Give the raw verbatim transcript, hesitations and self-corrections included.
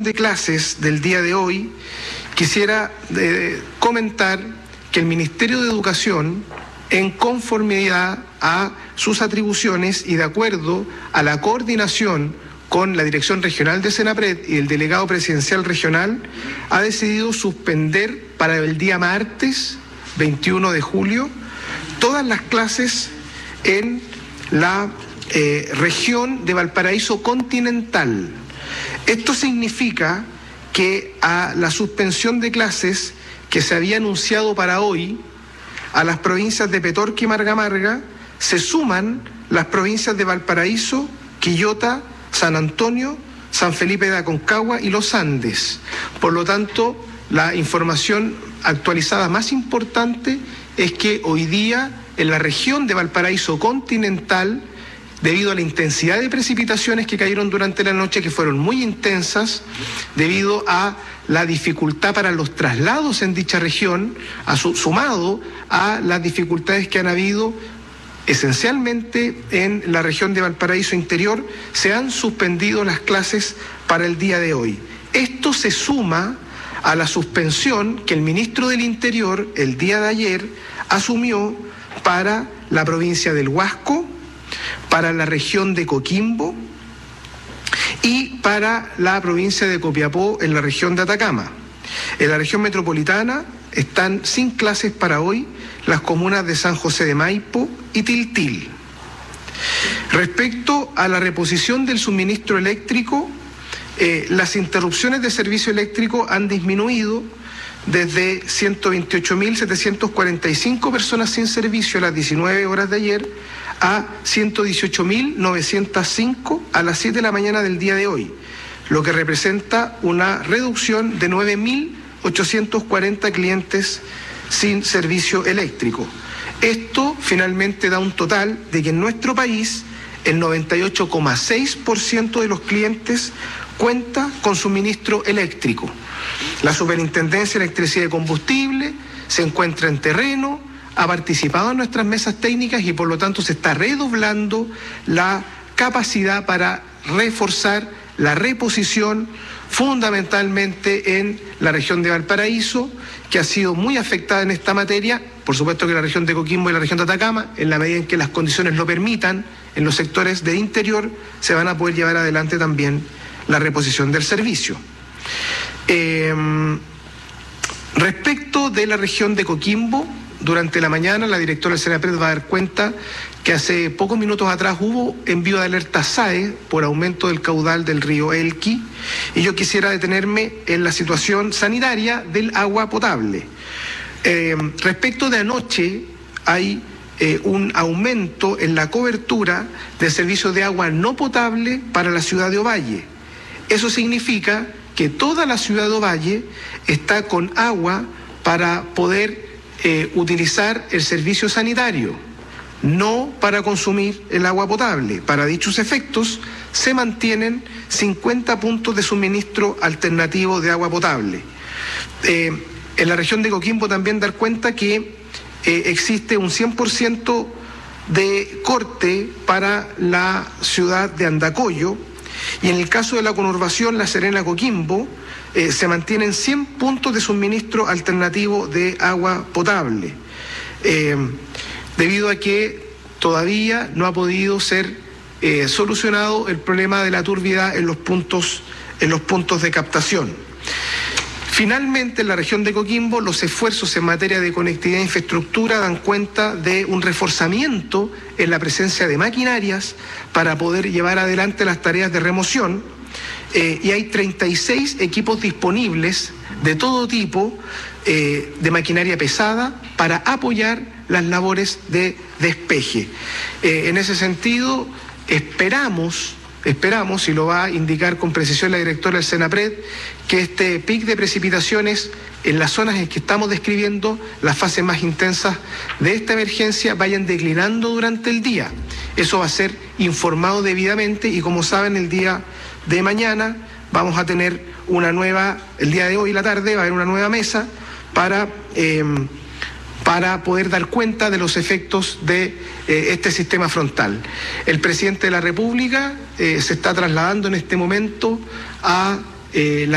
de clases del día de hoy, quisiera eh, comentar que el Ministerio de Educación, en conformidad a sus atribuciones y de acuerdo a la coordinación con la Dirección Regional de Senapred y el Delegado Presidencial Regional, ha decidido suspender para el día martes veintiuno de julio todas las clases en la eh, región de Valparaíso continental. Esto significa que a la suspensión de clases que se había anunciado para hoy, a las provincias de Petorca y Marga Marga, se suman las provincias de Valparaíso, Quillota, San Antonio, San Felipe de Aconcagua y Los Andes. Por lo tanto, la información actualizada más importante es que hoy día en la región de Valparaíso continental, debido a la intensidad de precipitaciones que cayeron durante la noche, que fueron muy intensas, debido a la dificultad para los traslados en dicha región, a su, sumado a las dificultades que han habido esencialmente en la región de Valparaíso interior, se han suspendido las clases para el día de hoy. Esto se suma a la suspensión que el ministro del Interior el día de ayer asumió para la provincia del Huasco, para la región de Coquimbo y para la provincia de Copiapó en la región de Atacama. En la región metropolitana están sin clases para hoy las comunas de San José de Maipo y Tiltil. Respecto a la reposición del suministro eléctrico, eh, las interrupciones de servicio eléctrico han disminuido desde ciento veintiocho mil setecientos cuarenta y cinco personas sin servicio a las diecinueve horas de ayer a ciento dieciocho mil novecientos cinco a las siete de la mañana del día de hoy, lo que representa una reducción de nueve mil ochocientos cuarenta clientes sin servicio eléctrico. Esto finalmente da un total de que en nuestro país el noventa y ocho coma seis por ciento de los clientes cuenta con suministro eléctrico. La Superintendencia de Electricidad y Combustible se encuentra en terreno, ha participado en nuestras mesas técnicas y por lo tanto se está redoblando la capacidad para reforzar la reposición fundamentalmente en la región de Valparaíso, que ha sido muy afectada en esta materia, por supuesto que la región de Coquimbo y la región de Atacama, en la medida en que las condiciones lo permitan, en los sectores de interior se van a poder llevar adelante también la reposición del servicio. Eh, respecto de la región de Coquimbo, durante la mañana la directora del Senapred va a dar cuenta que hace pocos minutos atrás hubo envío de alerta S A E por aumento del caudal del río Elqui, y yo quisiera detenerme en la situación sanitaria del agua potable. Eh, respecto de anoche, hay eh, un aumento en la cobertura del servicio de agua no potable para la ciudad de Ovalle. Eso significa que toda la ciudad de Ovalle está con agua para poder eh, utilizar el servicio sanitario, no para consumir el agua potable. Para dichos efectos se mantienen cincuenta puntos de suministro alternativo de agua potable. Eh, en la región de Coquimbo también dar cuenta que eh, existe un cien por ciento de corte para la ciudad de Andacollo, y en el caso de la conurbación La Serena-Coquimbo eh, se mantienen cien puntos de suministro alternativo de agua potable, eh, debido a que todavía no ha podido ser eh, solucionado el problema de la turbidez en los puntos, en los puntos de captación. Finalmente, en la región de Coquimbo, los esfuerzos en materia de conectividad e infraestructura dan cuenta de un reforzamiento en la presencia de maquinarias para poder llevar adelante las tareas de remoción, eh, y hay treinta y seis equipos disponibles de todo tipo eh, de maquinaria pesada para apoyar las labores de despeje. Eh, en ese sentido, esperamos... Esperamos, y lo va a indicar con precisión la directora del Senapred, que este pic de precipitaciones en las zonas en que estamos describiendo, las fases más intensas de esta emergencia, vayan declinando durante el día. Eso va a ser informado debidamente y, como saben, el día de mañana vamos a tener una nueva, el día de hoy, la tarde, va a haber una nueva mesa para... Eh, para poder dar cuenta de los efectos de eh, este sistema frontal. El presidente de la República eh, se está trasladando en este momento a eh, la